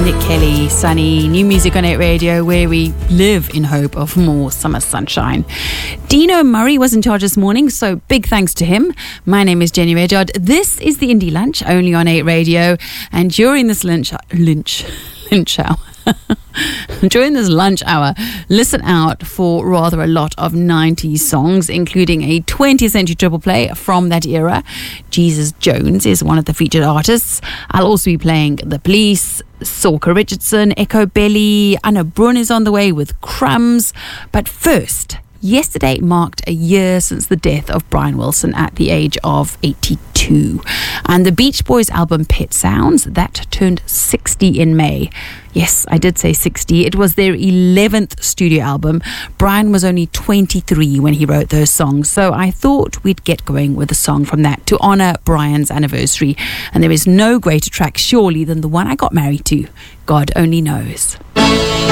Nick Kelly, Sunny, new music on 8 Radio, where we live in hope of more summer sunshine. Dino Murray was in charge this morning, so big thanks to him. My name is Jenny Redyard. This is the Indie Lunch, only on 8 Radio, and during this lunch hour. During this lunch hour, listen out for rather a lot of 90s songs, including a 20th century triple play from that era. Jesus Jones is one of the featured artists. I'll also be playing The Police, Sorka Richardson, Echo Belly, Anna Brun is on the way with Crumbs. But first, yesterday marked a year since the death of Brian Wilson at the age of 82. And the Beach Boys album Pet Sounds, that turned 60 in May. Yes, I did say 60. It was their 11th studio album. Brian was only 23 when he wrote those songs. So I thought we'd get going with a song from that to honour Brian's anniversary. And there is no greater track, surely, than the one I got married to, God Only Knows.